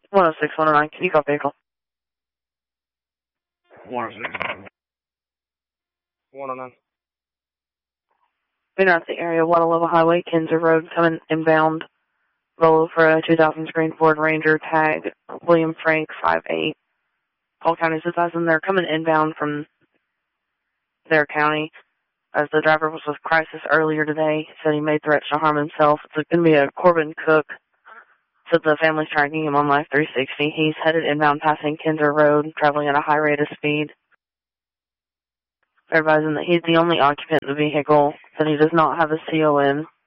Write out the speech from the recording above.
106, 109. Can you call vehicle? 106. 109. We're at the area, Guadalupe Highway, Kinzer Road, coming inbound. Roll for a 2000 screen Ford Ranger, tag William Frank 58. All counties advising they're coming inbound from their county. As the driver was with crisis earlier today, said he made threats to harm himself. It's going to be a Corbin Cook. Said the family's tracking him on Life 360. He's headed inbound passing Kinzer Road, traveling at a high rate of speed. They're advising that he's the only occupant in the vehicle, that he does not have a CON.